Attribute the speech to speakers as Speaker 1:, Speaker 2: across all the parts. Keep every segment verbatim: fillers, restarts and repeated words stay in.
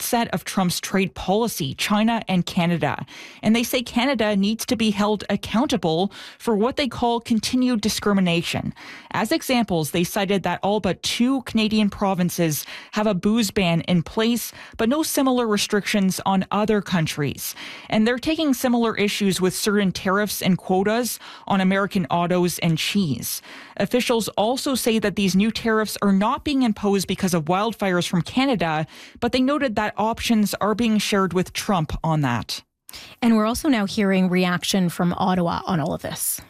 Speaker 1: set of Trump's trade policy, China and Canada. And they say Canada needs to be held accountable for what they call continued discrimination. As examples, they cited that all but two Canadian provinces have a booze ban in place, but no similar restrictions on other countries. And they're taking similar issues with certain tariffs and quotas on American autos and cheese. Officials also say that these new tariffs are not being imposed because of wildfires from Canada, but they noted that options are being shared with Trump on that.
Speaker 2: And we're also now hearing reaction from Ottawa on all of this.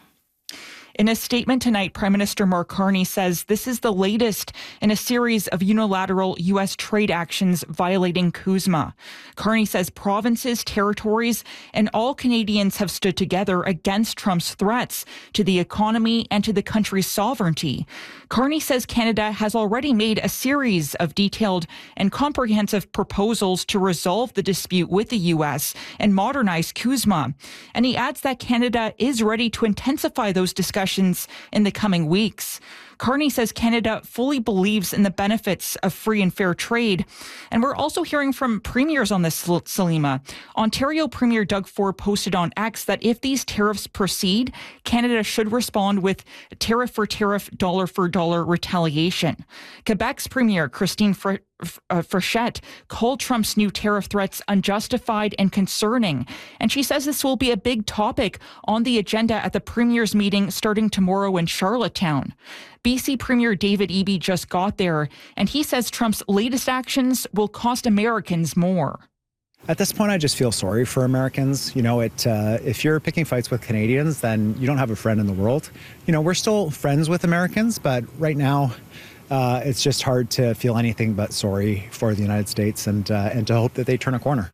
Speaker 1: In a statement tonight, Prime Minister Mark Carney says this is the latest in a series of unilateral U S trade actions violating CUSMA. Carney says provinces, territories, and all Canadians have stood together against Trump's threats to the economy and to the country's sovereignty. Carney says Canada has already made a series of detailed and comprehensive proposals to resolve the dispute with the U S and modernize CUSMA. And he adds that Canada is ready to intensify those discussions in the coming weeks. Carney says Canada fully believes in the benefits of free and fair trade. And we're also hearing from premiers on this, Salima. Ontario Premier Doug Ford posted on X that if these tariffs proceed, Canada should respond with tariff for tariff, dollar for dollar retaliation. Quebec's Premier Christine Fr- Uh, Frechette called Trump's new tariff threats unjustified and concerning. And she says this will be a big topic on the agenda at the Premier's meeting starting tomorrow in Charlottetown. B C Premier David Eby just got there, and he says Trump's latest actions will cost Americans more.
Speaker 3: At this point, I just feel sorry for Americans. You know, it. Uh, if you're picking fights with Canadians, then you don't have a friend in the world. You know, we're still friends with Americans, but right now, Uh, it's just hard to feel anything but sorry for the United States and uh, and to hope that they turn a corner.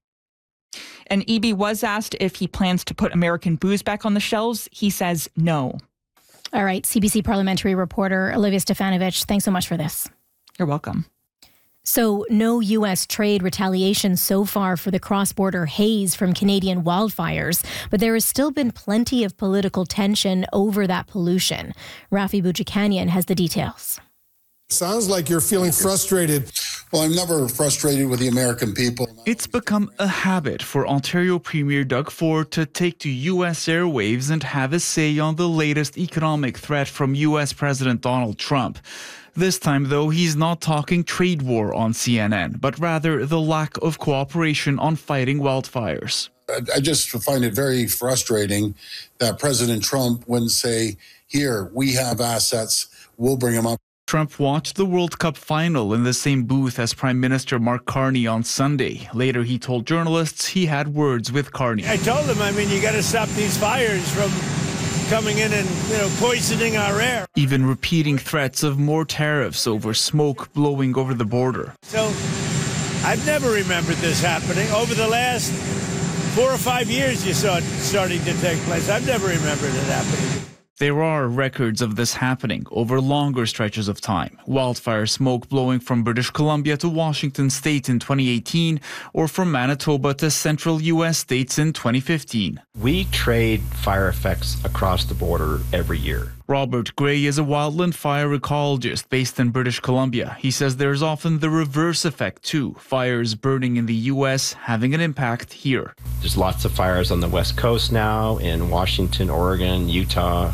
Speaker 1: And Eby was asked if he plans to put American booze back on the shelves. He says no.
Speaker 2: All right, C B C parliamentary reporter Olivia Stefanovich, thanks so much for this.
Speaker 1: You're welcome.
Speaker 2: So no U S trade retaliation so far for the cross-border haze from Canadian wildfires, but there has still been plenty of political tension over that pollution. Rafi Boudjikanian has the details.
Speaker 4: Sounds like you're feeling frustrated.
Speaker 5: Well, I'm never frustrated with the American people.
Speaker 6: It's become a habit for Ontario Premier Doug Ford to take to U S airwaves and have a say on the latest economic threat from U S President Donald Trump. This time, though, he's not talking trade war on C N N, but rather the lack of cooperation on fighting wildfires.
Speaker 5: I just find it very frustrating that President Trump wouldn't say, here, we have assets, we'll bring them up.
Speaker 6: Trump watched the World Cup final in the same booth as Prime Minister Mark Carney on Sunday. Later, he told journalists he had words with Carney.
Speaker 7: I told him, I mean, you got to stop these fires from coming in and, you know, poisoning our air.
Speaker 6: Even repeating threats of more tariffs over smoke blowing over the border.
Speaker 7: So I've never remembered this happening. Over the last four or five years, you saw it starting to take place. I've never remembered it happening.
Speaker 6: There are records of this happening over longer stretches of time. Wildfire smoke blowing from British Columbia to Washington state in twenty eighteen or from Manitoba to central U S states in twenty fifteen.
Speaker 8: We trade fire effects across the border every year.
Speaker 6: Robert Gray is a wildland fire ecologist based in British Columbia. He says there's often the reverse effect too, fires burning in the U S having an impact here.
Speaker 8: There's lots of fires on the West Coast now, in Washington, Oregon, Utah,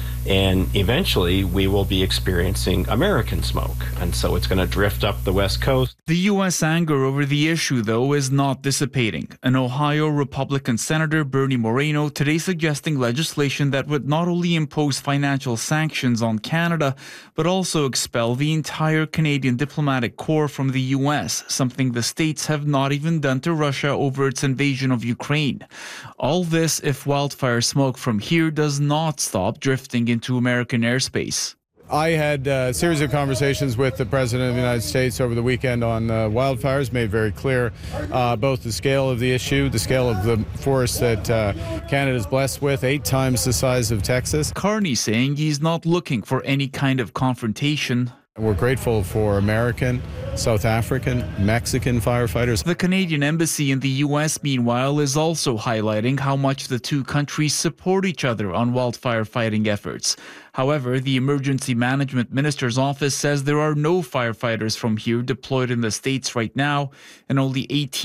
Speaker 8: and eventually we will be experiencing American smoke. And so it's going to drift up the West Coast.
Speaker 6: The U S anger over the issue, though, is not dissipating. An Ohio Republican Senator, Bernie Moreno, today suggesting legislation that would not only impose financial sanctions on Canada, but also expel the entire Canadian diplomatic corps from the U S, something the states have not even done to Russia over its invasion of Ukraine. All this if wildfire smoke from here does not stop drifting into American airspace.
Speaker 9: I had a series of conversations with the President of the United States over the weekend on uh, wildfires, made very clear uh, both the scale of the issue, the scale of the forest that uh, Canada is blessed with, eight times the size of Texas.
Speaker 6: Carney saying he's not looking for any kind of confrontation.
Speaker 9: We're grateful for American, South African, Mexican firefighters.
Speaker 6: The Canadian Embassy in the U S, meanwhile, is also highlighting how much the two countries support each other on wildfire fighting efforts. However, the Emergency Management Minister's office says there are no firefighters from here deployed in the States right now, and only eighteen